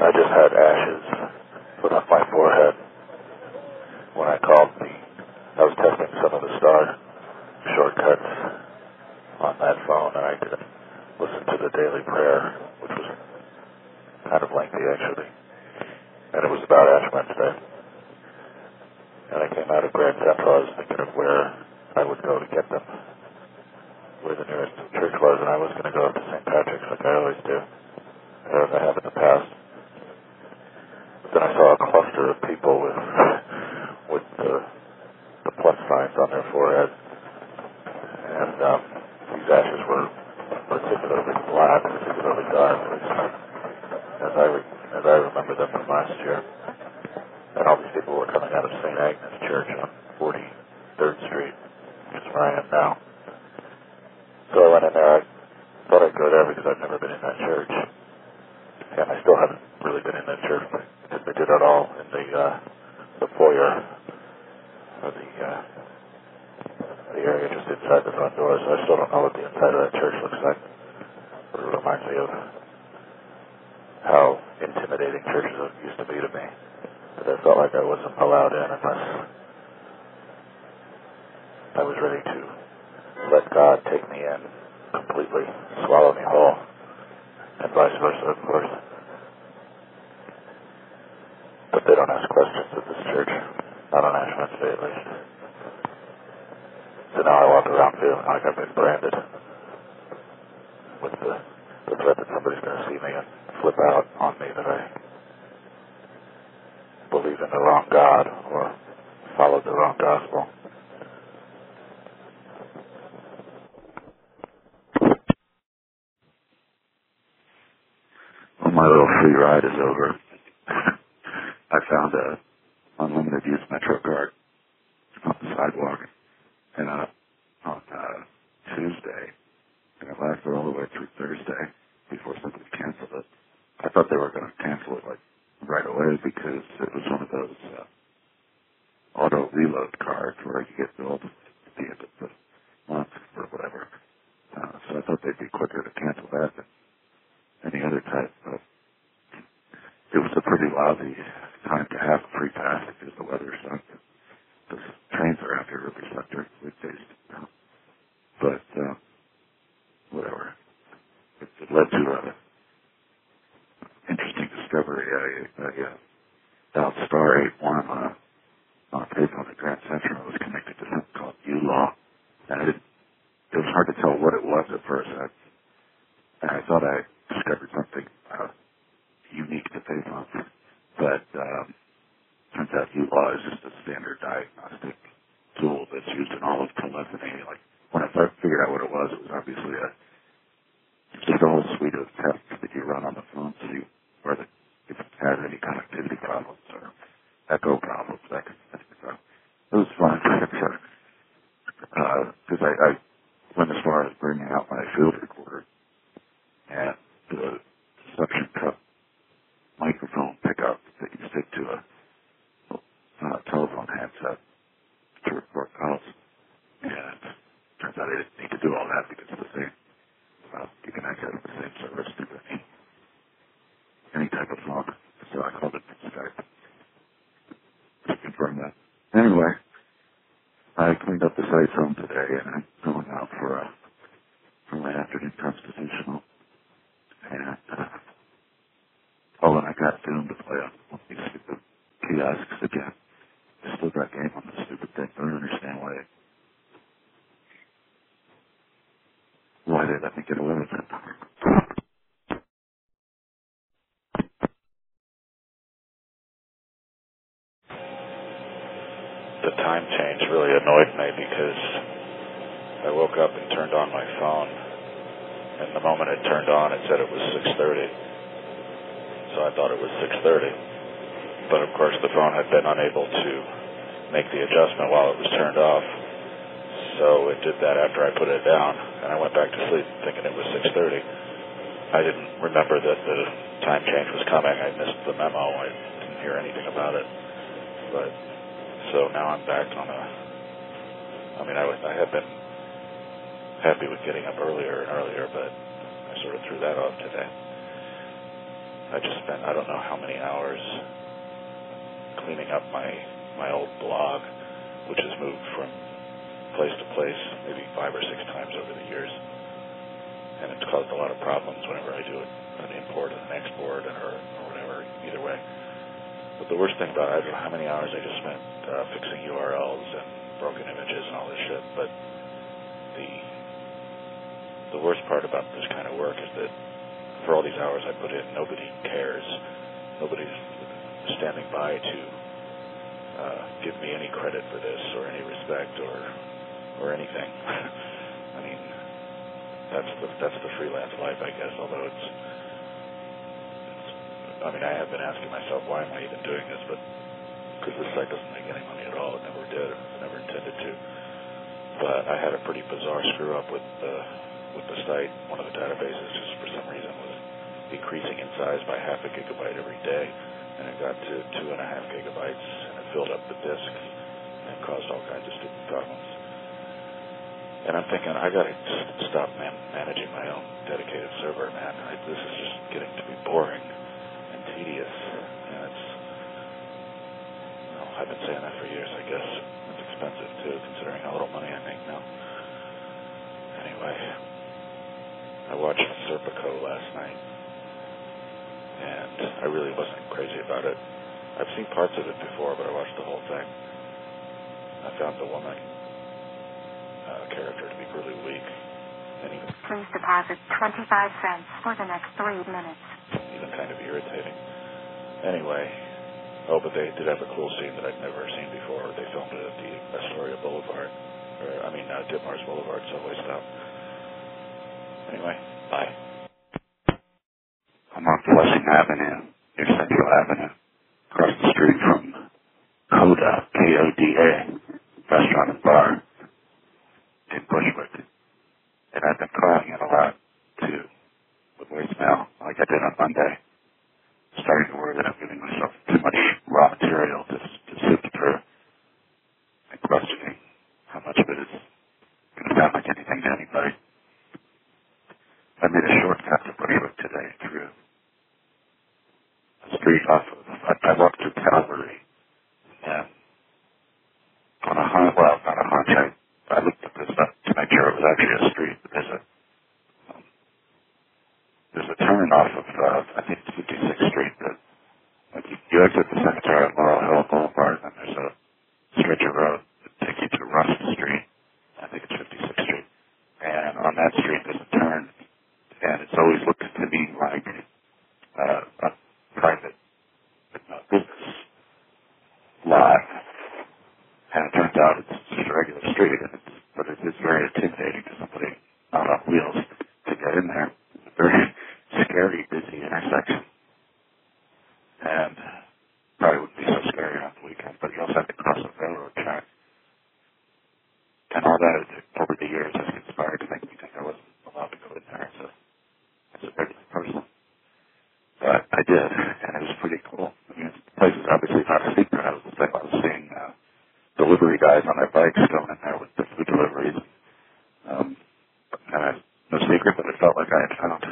I just had ashes put on my forehead when I called I was testing some of the star shortcuts on that phone, and I could listen to the daily prayer, which was kind of lengthy actually, and it was about Ash Wednesday. And I came out of Grand Central. I was thinking of where I would go to get them, where the nearest church was, and I was going to go up to St. Patrick's like I always do, as I have in the past. But then I saw a cluster of people with the plus signs on their forehead, and these ashes were particularly black, particularly dark, as I remember them from last year. And all these people were coming out of St. Agnes Church on 43rd Street, which is where I am now. So I went in there. I thought I'd go there because I've never been in that church. And I still haven't really been in that church because they did it all in the foyer of the area just inside the front door. So I still don't know what the inside of that church looks like. But it reminds me of how intimidating churches used to be to me. But I felt like I wasn't allowed in unless I was ready to let God take me in completely, swallow me whole, and vice versa, of course. But they don't ask questions at this church, not on Ash Wednesday at least. So now I walk around feeling like I've been branded with the threat that somebody's going to see me and flip out on me that I believe in the wrong God or followed the wrong gospel. Well, my little free ride is over. I found a unlimited use MetroCard on the sidewalk and on Tuesday, and it lasted all the way through Thursday before somebody canceled it. I thought they were going to cancel it like right away because it was one of those auto reload cards where you get billed at the end of the month or whatever. So I thought they'd be quicker to cancel that than any other type. But it was a pretty lousy time to have a free pass because the weather sucked. The trains around here really suck during the weekdays. But whatever. It led to an interesting discovery. I dialed star 81 on a payphone at Grand Central. It was connected to something called ULaw. And it was hard to tell what it was at first. And I thought I discovered something unique to payphones. But turns out ULaw is just a standard diagnostic tool that's used in all of telephony. Like when I figured out what it was obviously just a whole suite of tests that you run on the phone to see if it has any connectivity problems or echo problems, that kind of thing. So it was fun because I went as far as bringing out my field recorder and the suction cup microphone pickup that you stick to a telephone handset to record calls. And turns out I didn't need to do all that because it's the same. You can access the same service through any type of phone. So I called it Skype to confirm that. Anyway, I cleaned up the site home today, and I'm going out for my afternoon constitutional. And and I got doomed to play on these stupid kiosks again. I still got game on this stupid thing. I don't understand why they let me get away with it. The time change really annoyed me because I woke up and turned on my phone, and the moment it turned on, it said it was 6:30. So I thought it was 6:30. But of course, the phone had been unable to make the adjustment while it was turned off. So it did that after I put it down, and I went back to sleep thinking it was 6:30. I didn't remember that the time change was coming. I missed the memo. I didn't hear anything about it. But so now I'm back on I had been happy with getting up earlier and earlier, but I sort of threw that off today. I just spent I don't know how many hours cleaning up my old blog, which has moved from place to place maybe 5 or 6 times over the years, and it's caused a lot of problems whenever I do an import and an export or whatever, either way. But the worst thing about it, I don't know how many hours I just spent fixing URLs and broken images and all this shit, but the worst part about this kind of work is that for all these hours I put in, nobody cares. Nobody's standing by to give me any credit for this or any respect or anything. I mean, that's the freelance life, I guess. Although I mean, I have been asking myself, why am I even doing this? But because this site doesn't make any money at all. It never did. It never intended to. But I had a pretty bizarre screw up with the site. One of the databases, just for some reason, was decreasing in size by half a gigabyte every day, and it got to 2.5 gigabytes, and it filled up the disks and caused all kinds of stupid problems. And I'm thinking, I got to stop managing my own dedicated server, man. This is just getting to be boring and tedious, and it's, I've been saying that for years, I guess. It's expensive, too, considering how little money I make now. Anyway, I watched Serpico last night, and I really wasn't crazy about it. I've seen parts of it before, but I watched the whole thing. I found the woman character to be really weak, and even please deposit 25 cents for the next 3 minutes. Even kind of irritating. Anyway, but they did have a cool scene that I'd never seen before. They filmed it at the Astoria Boulevard, Ditmars Boulevard subway stop. Anyway, bye. I'm on Flushing Avenue, near Central Avenue, across the street from Coda, K-O-D-A, restaurant and bar in Bushwick. And I've been calling it a lot, too, with voicemail, like I did on Monday. Starting to worry that I'm giving myself too much raw material to sift through, and questioning how much of it is going to sound like anything to anybody. I made a shortcut to Bushwick today through a street off of, I walked through Calvary, and on a hunch, well, not a hunch, I looked at this up to make sure it was actually a street, but there's a turn off of, I think it's 56th Street, that you exit the cemetery at Laurel Hill Boulevard, and there's a stretch of road that takes you to Rust Street. I think it's 56th Street. And on that street, there's a turn, and it's always looked to me like a private business lot. And it turns out it's just a regular street, but it's very intimidating to somebody not on wheels to get in there. It's a very scary, busy intersection. And probably wouldn't be so scary on the weekend, but you also have to cross a railroad track. And all that, over the years, has conspired to make me think I wasn't allowed to go in there as a regular person. But I did, and it was pretty cool. I mean, the place is obviously not a secret. I was seeing delivery guys on their bikes going in there with the food deliveries. No secret, but it felt like I had found